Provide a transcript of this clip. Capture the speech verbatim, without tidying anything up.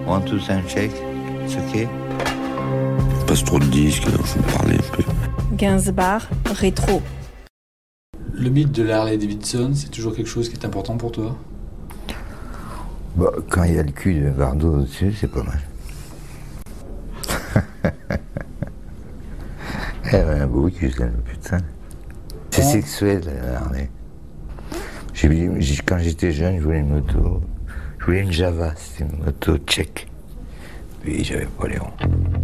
One, two, sound check. It's okay. Passe trop de disques, alors je vais parler un peu. Gainsbourg, rétro. Le mythe de la Harley Davidson, c'est toujours quelque chose qui est important pour toi? Bah, quand il y a le cul de Bardot au-dessus, c'est pas mal. Elle avait un beau cul, celle, putain. C'est Oh. sexuel, la Harley. J'ai, j'ai, quand j'étais jeune, je voulais une moto. Je voulais une Java, c'était une moto tchèque. Puis j'avais pas les ronds.